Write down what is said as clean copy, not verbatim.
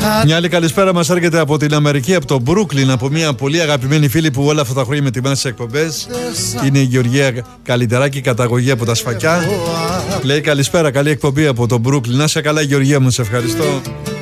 Μια άλλη καλησπέρα μας έρχεται από την Αμερική, από το Μπρούκλιν, από μια πολύ αγαπημένη φίλη που όλα αυτά τα χρόνια με τιμά στις εκπομπές. Είναι η Γεωργία Καλυτεράκη, καταγωγή από τα Σφακιά. Λέει καλησπέρα, καλή εκπομπή από το Μπρούκλιν. Να είσαι καλά, Γεωργία μου, σε ευχαριστώ.